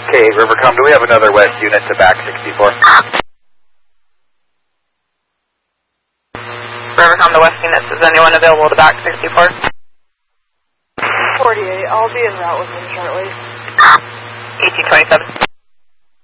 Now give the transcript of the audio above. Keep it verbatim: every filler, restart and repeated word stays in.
K eight Rivercom, do we have another west unit to back sixty-four? Rivercom, the west units, is anyone available to back sixty-four? forty-eight, I'll be en route with them shortly. eighteen twenty-seven.